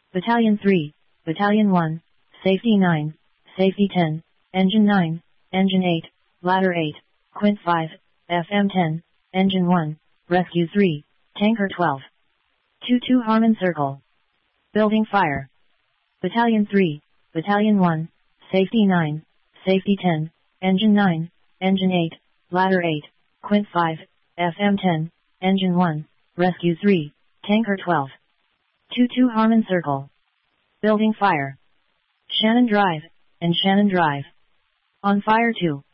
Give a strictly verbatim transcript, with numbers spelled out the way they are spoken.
Battalion three, Battalion one, Safety nine, Safety ten, Engine nine, Engine eight, Ladder eight, Quint five, F M ten, Engine one, Rescue three, Tanker twelve. two two Harmon Circle. Building fire. Battalion three, Battalion one, Safety nine, Safety ten, Engine nine, Engine eight, Ladder eight, Quint five, F M ten, Engine one, Rescue three, Tanker twelve. two two Harmon Circle. Building fire. Shannon Drive, and Shannon Drive. On fire two.